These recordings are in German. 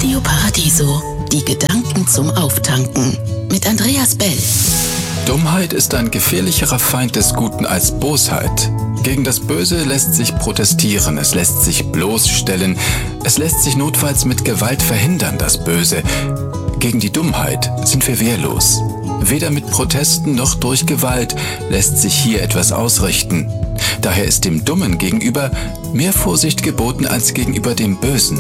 Radio Paradiso. Die Gedanken zum Auftanken. Mit Andreas Bell. Dummheit ist ein gefährlicherer Feind des Guten als Bosheit. Gegen das Böse lässt sich protestieren, es lässt sich bloßstellen, es lässt sich notfalls mit Gewalt verhindern, das Böse. Gegen die Dummheit sind wir wehrlos. Weder mit Protesten noch durch Gewalt lässt sich hier etwas ausrichten. Daher ist dem Dummen gegenüber mehr Vorsicht geboten als gegenüber dem Bösen.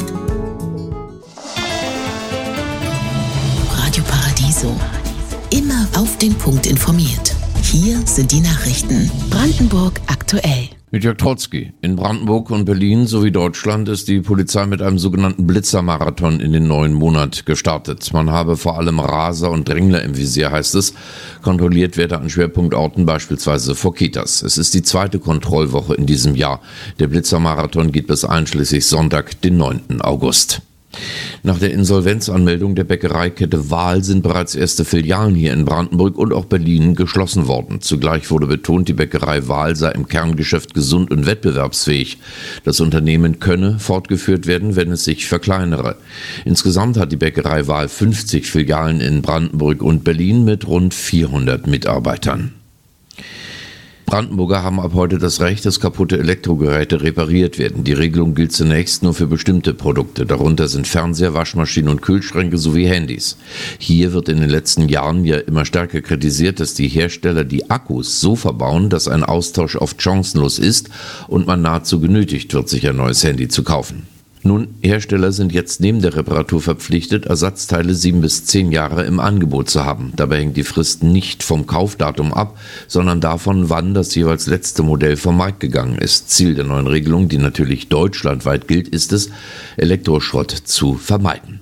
Radio Paradiso. Immer auf den Punkt informiert. Hier sind die Nachrichten. Brandenburg aktuell. Mit Jörg Trotzki. In Brandenburg und Berlin sowie Deutschland ist die Polizei mit einem sogenannten Blitzermarathon in den neuen Monat gestartet. Man habe vor allem Raser und Drängler im Visier, heißt es. Kontrolliert werde an Schwerpunktorten, beispielsweise vor Kitas. Es ist die zweite Kontrollwoche in diesem Jahr. Der Blitzermarathon geht bis einschließlich Sonntag, den 9. August. Nach der Insolvenzanmeldung der Bäckereikette Wahl sind bereits erste Filialen hier in Brandenburg und auch Berlin geschlossen worden. Zugleich wurde betont, die Bäckerei Wahl sei im Kerngeschäft gesund und wettbewerbsfähig. Das Unternehmen könne fortgeführt werden, wenn es sich verkleinere. Insgesamt hat die Bäckerei Wahl 50 Filialen in Brandenburg und Berlin mit rund 400 Mitarbeitern. Brandenburger haben ab heute das Recht, dass kaputte Elektrogeräte repariert werden. Die Regelung gilt zunächst nur für bestimmte Produkte. Darunter sind Fernseher, Waschmaschinen und Kühlschränke sowie Handys. Hier wird in den letzten Jahren ja immer stärker kritisiert, dass die Hersteller die Akkus so verbauen, dass ein Austausch oft chancenlos ist und man nahezu genötigt wird, sich ein neues Handy zu kaufen. Nun, Hersteller sind jetzt neben der Reparatur verpflichtet, Ersatzteile 7 bis 10 Jahre im Angebot zu haben. Dabei hängt die Frist nicht vom Kaufdatum ab, sondern davon, wann das jeweils letzte Modell vom Markt gegangen ist. Ziel der neuen Regelung, die natürlich deutschlandweit gilt, ist es, Elektroschrott zu vermeiden.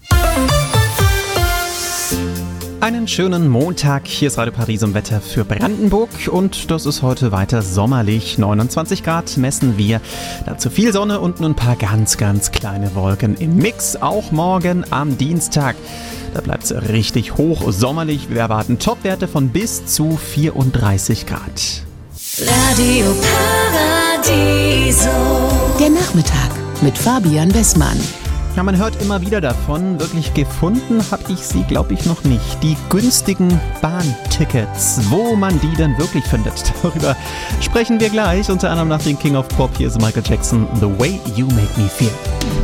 Einen schönen Montag, hier ist Radio Paris im Wetter für Brandenburg und das ist heute weiter sommerlich. 29 Grad messen wir, dazu viel Sonne und nur ein paar ganz kleine Wolken im Mix, auch morgen am Dienstag. Da bleibt es richtig hoch sommerlich, wir erwarten Topwerte von bis zu 34 Grad. Radio Paradiso. Der Nachmittag mit Fabian Wessmann. Ja, man hört immer wieder davon. Wirklich gefunden habe ich sie, glaube ich, noch nicht. Die günstigen Bahntickets. Wo man die denn wirklich findet, darüber sprechen wir gleich. Unter anderem nach dem King of Pop. Hier ist Michael Jackson, The Way You Make Me Feel.